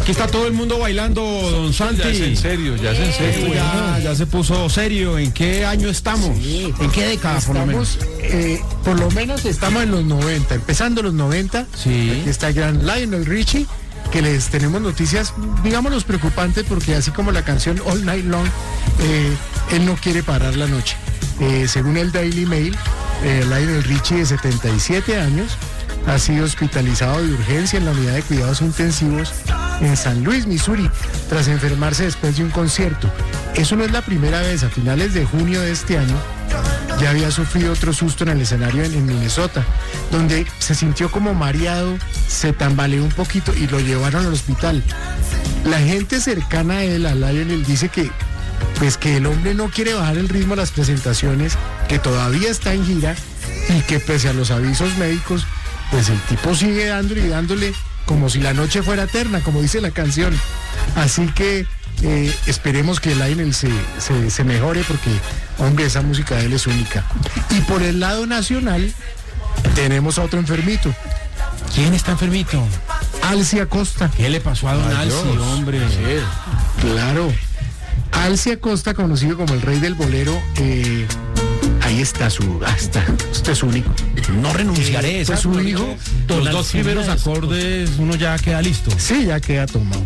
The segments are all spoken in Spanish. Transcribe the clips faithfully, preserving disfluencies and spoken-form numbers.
Aquí está todo el mundo bailando, don Santi. Ya es en serio, ya es en serio. Ya, ya se puso serio. ¿En qué año estamos? Sí. ¿En qué década, por lo menos? Estamos, eh, por lo menos estamos en los noventa, empezando los noventa. Sí. Aquí está el gran Lionel Richie, que les tenemos noticias, digámoslos preocupantes, porque así como la canción All Night Long, eh, él no quiere parar la noche. Eh, según el Daily Mail, eh, Lionel Richie, de setenta y siete años, ha sido hospitalizado de urgencia en la unidad de cuidados intensivos en San Luis, Missouri, tras enfermarse después de un concierto. Eso no es la primera vez. A finales de junio de este año ya había sufrido otro susto en el escenario en, en Minnesota, donde se sintió como mareado, se tambaleó un poquito y lo llevaron al hospital. La gente cercana a él, a Lionel, dice que pues que el hombre no quiere bajar el ritmo de las presentaciones, que todavía está en gira y que pese a los avisos médicos, pues el tipo sigue dándole y dándole como si la noche fuera eterna, como dice la canción. Así que eh, esperemos que Lionel se, se, se mejore, porque, hombre, esa música de él es única. Y por el lado nacional tenemos a otro enfermito. ¿Quién está enfermito? Alci Acosta. ¿Qué le pasó a don Ay, Alci, Dios. hombre? Claro. Alci Acosta, conocido como el rey del bolero, eh, ahí está su, hasta, este es único. No renunciaré. Eh, esa pues su mejor hijo, dicho, los dos primeros acordes, uno ya queda listo. Sí, ya queda tomado.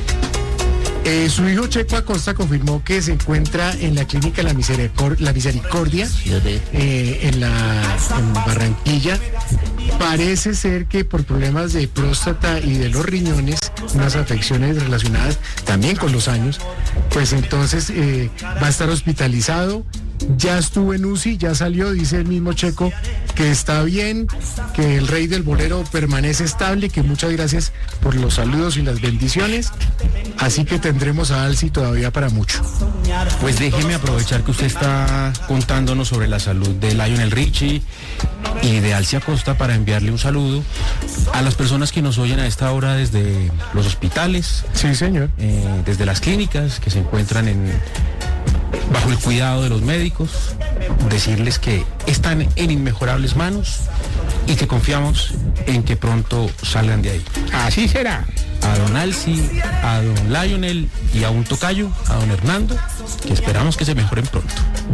Eh, su hijo Checo Acosta confirmó que se encuentra en la clínica La, Misericor- la Misericordia, eh, en, la, en Barranquilla. Parece ser que por problemas de próstata y de los riñones, unas afecciones relacionadas también con los años, pues entonces eh, va a estar hospitalizado. Ya estuvo en U C I, ya salió, dice el mismo Checo que está bien, que el rey del bolero permanece estable, que muchas gracias por los saludos y las bendiciones. Así que tendremos a Alci todavía para mucho. Pues déjeme aprovechar que usted está contándonos sobre la salud de Lionel Richie y de Alci Acosta para enviarle un saludo a las personas que nos oyen a esta hora desde los hospitales, Sí, señor. eh, desde las clínicas que se encuentran en bajo el cuidado de los médicos, decirles que están en inmejorables manos y que confiamos en que pronto salgan de ahí. Así será. A don Alci, a don Lionel y a un tocayo, a don Hernando, que esperamos que se mejoren pronto.